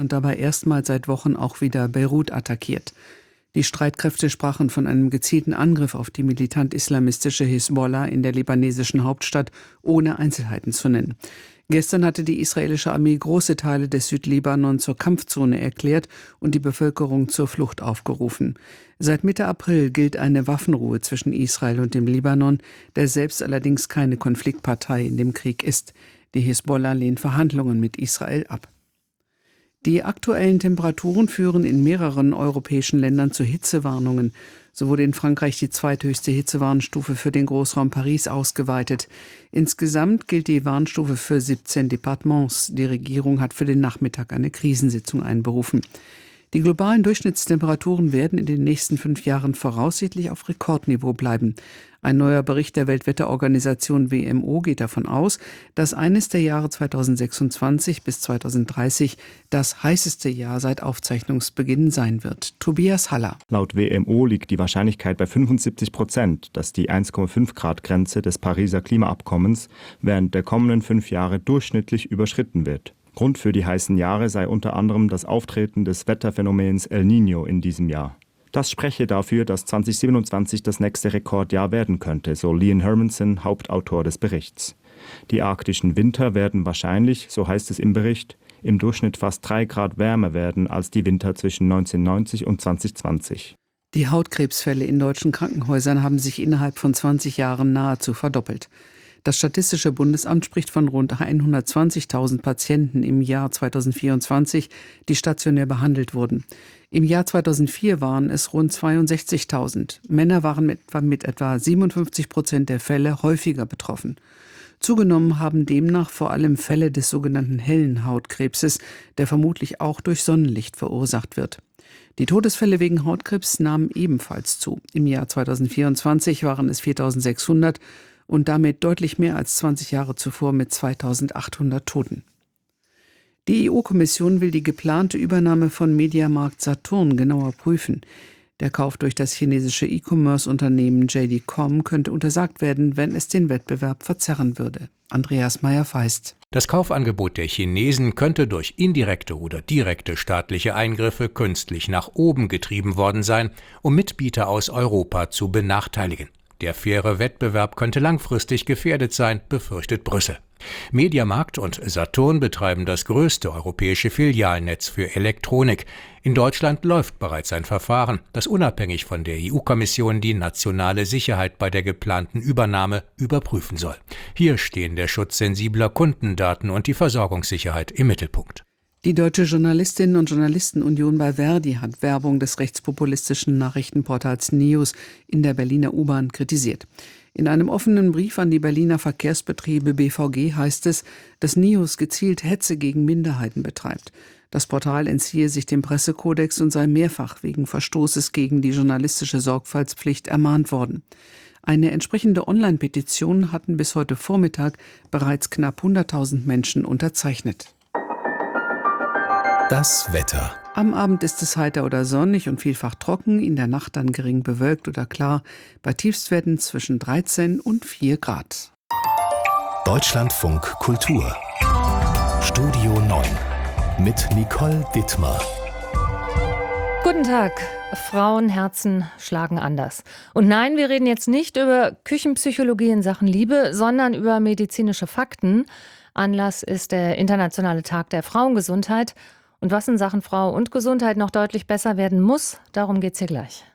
und dabei erstmals seit Wochen auch wieder Beirut attackiert. Die Streitkräfte sprachen von einem gezielten Angriff auf die militant-islamistische Hisbollah in der libanesischen Hauptstadt, ohne Einzelheiten zu nennen. Gestern hatte die israelische Armee große Teile des Südlibanon zur Kampfzone erklärt und die Bevölkerung zur Flucht aufgerufen. Seit Mitte April gilt eine Waffenruhe zwischen Israel und dem Libanon, der selbst allerdings keine Konfliktpartei in dem Krieg ist. Die Hisbollah lehnt Verhandlungen mit Israel ab. Die aktuellen Temperaturen führen in mehreren europäischen Ländern zu Hitzewarnungen. So wurde in Frankreich die zweithöchste Hitzewarnstufe für den Großraum Paris ausgeweitet. Insgesamt gilt die Warnstufe für 17 Departements. Die Regierung hat für den Nachmittag eine Krisensitzung einberufen. Die globalen Durchschnittstemperaturen werden in den nächsten 5 Jahren voraussichtlich auf Rekordniveau bleiben. Ein neuer Bericht der Weltwetterorganisation WMO geht davon aus, dass eines der Jahre 2026 bis 2030 das heißeste Jahr seit Aufzeichnungsbeginn sein wird. Tobias Haller. Laut WMO liegt die Wahrscheinlichkeit bei 75%, dass die 1,5-Grad-Grenze des Pariser Klimaabkommens während der kommenden 5 Jahre durchschnittlich überschritten wird. Grund für die heißen Jahre sei unter anderem das Auftreten des Wetterphänomens El Niño in diesem Jahr. Das spreche dafür, dass 2027 das nächste Rekordjahr werden könnte, so Lian Hermanson, Hauptautor des Berichts. Die arktischen Winter werden wahrscheinlich, so heißt es im Bericht, im Durchschnitt fast 3 Grad wärmer werden als die Winter zwischen 1990 und 2020. Die Hautkrebsfälle in deutschen Krankenhäusern haben sich innerhalb von 20 Jahren nahezu verdoppelt. Das Statistische Bundesamt spricht von rund 120.000 Patienten im Jahr 2024, die stationär behandelt wurden. Im Jahr 2004 waren es rund 62.000. Männer waren mit etwa 57% der Fälle häufiger betroffen. Zugenommen haben demnach vor allem Fälle des sogenannten hellen Hautkrebses, der vermutlich auch durch Sonnenlicht verursacht wird. Die Todesfälle wegen Hautkrebs nahmen ebenfalls zu. Im Jahr 2024 waren es 4.600 und damit deutlich mehr als 20 Jahre zuvor mit 2.800 Toten. Die EU-Kommission will die geplante Übernahme von Mediamarkt Saturn genauer prüfen. Der Kauf durch das chinesische E-Commerce-Unternehmen JD.com könnte untersagt werden, wenn es den Wettbewerb verzerren würde. Andreas Meyer-Feist. Das Kaufangebot der Chinesen könnte durch indirekte oder direkte staatliche Eingriffe künstlich nach oben getrieben worden sein, um Mitbieter aus Europa zu benachteiligen. Der faire Wettbewerb könnte langfristig gefährdet sein, befürchtet Brüssel. Mediamarkt und Saturn betreiben das größte europäische Filialnetz für Elektronik. In Deutschland läuft bereits ein Verfahren, das unabhängig von der EU-Kommission die nationale Sicherheit bei der geplanten Übernahme überprüfen soll. Hier stehen der Schutz sensibler Kundendaten und die Versorgungssicherheit im Mittelpunkt. Die Deutsche Journalistinnen- und Journalistenunion bei Verdi hat Werbung des rechtspopulistischen Nachrichtenportals News in der Berliner U-Bahn kritisiert. In einem offenen Brief an die Berliner Verkehrsbetriebe BVG heißt es, dass News gezielt Hetze gegen Minderheiten betreibt. Das Portal entziehe sich dem Pressekodex und sei mehrfach wegen Verstoßes gegen die journalistische Sorgfaltspflicht ermahnt worden. Eine entsprechende Online-Petition hatten bis heute Vormittag bereits knapp 100.000 Menschen unterzeichnet. Das Wetter. Am Abend ist es heiter oder sonnig und vielfach trocken, in der Nacht dann gering bewölkt oder klar, bei Tiefstwerten zwischen 13 und 4 Grad. Deutschlandfunk Kultur. Studio 9 mit Nicole Dittmar. Guten Tag. Frauenherzen schlagen anders. Und nein, wir reden jetzt nicht über Küchenpsychologie in Sachen Liebe, sondern über medizinische Fakten. Anlass ist der Internationale Tag der Frauengesundheit. Und was in Sachen Frau und Gesundheit noch deutlich besser werden muss, darum geht's hier gleich.